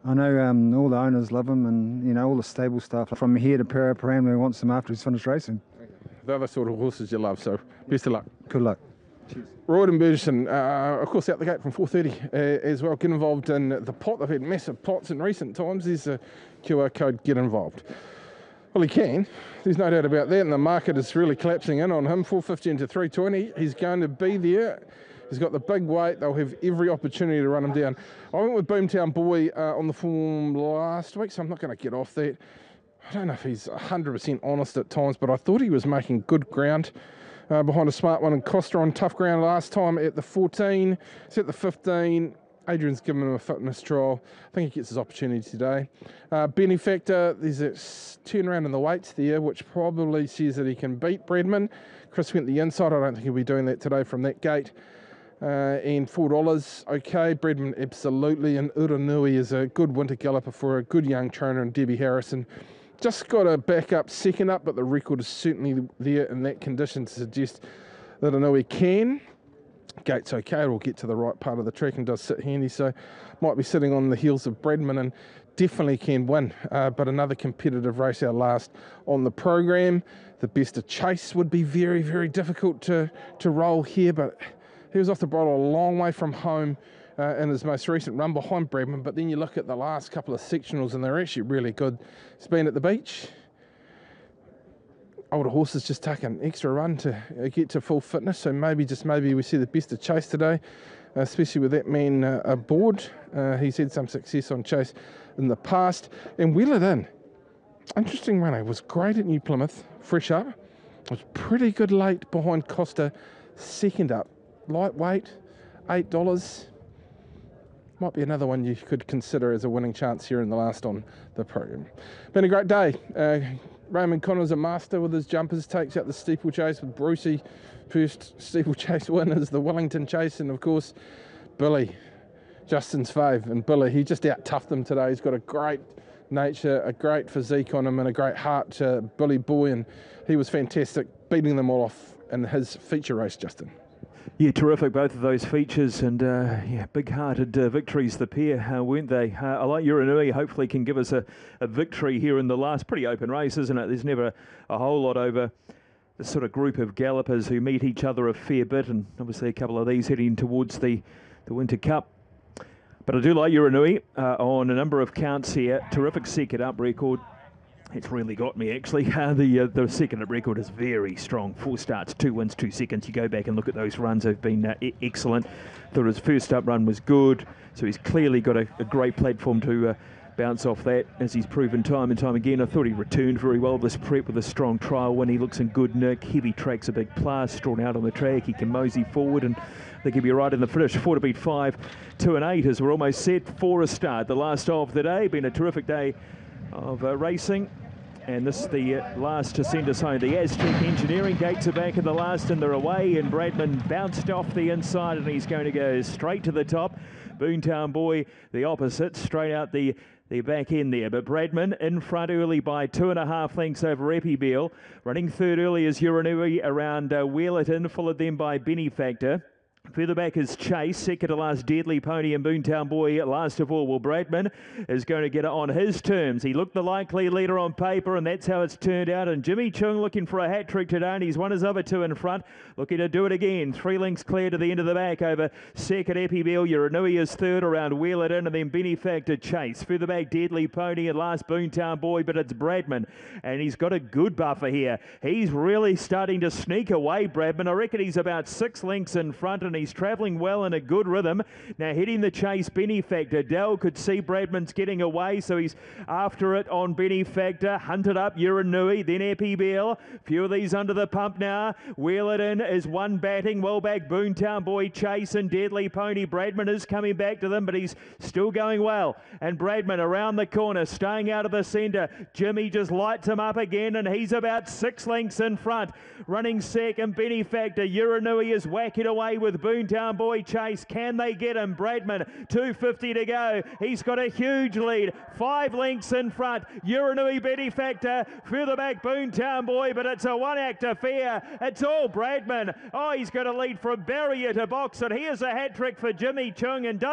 I know all the owners love him, and all the stable staff from here to Paraparaumu wants him after he's finished racing. The other sort of horses you love, so best of luck. Good luck. Royden Burgesson, of course, out the gate from 4:30 as well. Get involved in the pot. They've had massive pots in recent times. There's a QR code, get involved. Well, he can. There's no doubt about that, and the market is really collapsing in on him. 450 into 320. He's going to be there. He's got the big weight. They'll have every opportunity to run him down. I went with Boomtown Boy on the form last week, so I'm not going to get off that. I don't know if he's 100% honest at times, but I thought he was making good ground behind a smart one. And Costa on tough ground last time at the 14. He's at the 15. Adrian's given him a fitness trial. I think he gets his opportunity today. Benefactor, there's a turnaround in the weights there, which probably says that he can beat Bradman. Chris went the inside. I don't think he'll be doing that today from that gate. And $4, okay. Bradman, absolutely. And Uranui is a good winter galloper for a good young trainer, and Debbie Harrison. Just got a back up, second up, but the record is certainly there in that condition to suggest that Uranui can. Gate's okay, it'll get to the right part of the track and does sit handy, so might be sitting on the heels of Bradman and definitely can win. But another competitive race, our last on the program. The best of Chase would be very, very difficult to roll here, but he was off the bridle a long way from home in his most recent run behind Bradman. But then you look at the last couple of sectionals and they're actually really good. He's been at the beach. Older horses just take an extra run to get to full fitness, so maybe we see the best of Chase today, especially with that man aboard. He's had some success on Chase in the past. And Wheel It In, interesting runner, was great at New Plymouth, fresh up. Was pretty good late behind Costa, second up. Lightweight, $8. Might be another one you could consider as a winning chance here in the last on the program. Been a great day. Raymond Connor's a master with his jumpers, takes out the steeplechase with Brucey. First steeplechase win is the Wellington Chase, and of course, Billy, Justin's fave. And Billy, he just out-toughed him today. He's got a great nature, a great physique on him, and a great heart, Billy Boy, and he was fantastic, beating them all off in his feature race, Justin. Yeah, terrific, both of those features, and big-hearted victories, the pair, weren't they? I like Uranui, hopefully can give us a victory here in the last. Pretty open race, isn't it? There's never a whole lot over the sort of group of gallopers who meet each other a fair bit, and obviously a couple of these heading towards the Winter Cup. But I do like Uranui on a number of counts here. Terrific second up record. It's really got me, actually. The second up record is very strong. 4 starts, 2 wins, 2 seconds. You go back and look at those runs. They've been excellent. Thought his first up run was good. So he's clearly got a great platform to bounce off that, as he's proven time and time again. I thought he returned very well this prep with a strong trial when he looks in good nick. Heavy track's a big plus, drawn out on the track. He can mosey forward, and I think he'll be right in the finish. 4 to beat 5, 2 and 8 as we're almost set for a start. The last of the day. Been a terrific day of racing. And this is the last to send us home. The Aztec Engineering gates are back in the last, and they're away. And Bradman bounced off the inside, and he's going to go straight to the top. Boomtown Boy, the opposite, straight out the back end there. But Bradman in front early by 2.5 lengths over Epibeal. Running third early is Uranui around Wheel It In, followed then by Benefactor. Further back is Chase, second to last Deadly Pony, and Boomtown Boy last of all. Well, Bradman is going to get it on his terms. He looked the likely leader on paper, and that's how it's turned out. And Jimmy Chung looking for a hat-trick today, and he's won his other 2 in front. Looking to do it again. 3 lengths clear to the end of the back over second Epibeal. Uranui is third around Wheel It In, and then Benefactor Chase. Further back Deadly Pony, and last Boomtown Boy, but it's Bradman. And he's got a good buffer here. He's really starting to sneak away, Bradman. I reckon he's about 6 lengths in front, and he's travelling well in a good rhythm. Now hitting the Chase, Benefactor. Dell could see Bradman's getting away, so he's after it on Benefactor. Hunted up Uranui, then Epibeal. Few of these under the pump now. Wheel It In is one batting. Well back Boomtown Boy, Chase and Deadly Pony. Bradman is coming back to them, but he's still going well. And Bradman around the corner, staying out of the centre. Jimmy just lights him up again, and he's about 6 lengths in front. Running second, Benefactor. Uranui is whacking away with Boomtown Boy Chase. Can they get him? Bradman, 2:50 to go. He's got a huge lead. 5 lengths in front. Uranui, Benefactor. Further back, Boomtown Boy, but it's a one-act affair. It's all Bradman. Oh, he's got a lead from barrier to box, and here's a hat-trick for Jimmy Chung, and